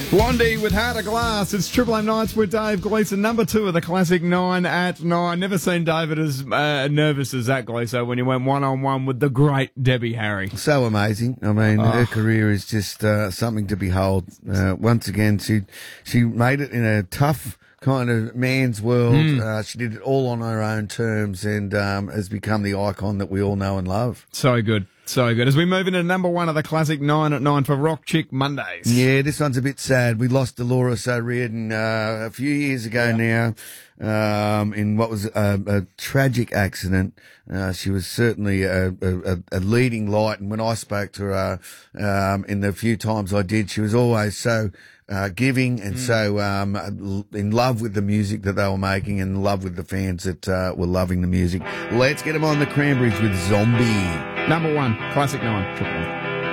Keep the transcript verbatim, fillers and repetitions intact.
Blondie with Heart of Glass. It's Triple M Nights with Dave Gleeson, number two of the classic nine at nine. Never seen David as uh, nervous as that, Gleeson, when he went one-on-one with the great Debbie Harry. So amazing. I mean, oh. her career is just uh, something to behold. Uh, once again, she she made it in a tough kind of man's world. Mm. Uh, she did it all on her own terms and um, has become the icon that we all know and love. So good. So good. As we move into number one of the classic nine at nine for Rock Chick Mondays. Yeah, this one's a bit sad. We lost Dolores O'Riordan uh, a few years ago yeah. now um, in what was a, a tragic accident. Uh, she was certainly a, a, a leading light, and when I spoke to her um, in the few times I did, she was always so uh, giving and mm. so um, in love with the music that they were making and in love with the fans that uh, were loving the music. Let's get them on the Cranberries with Zombie. Number one, classic nine, Triple M.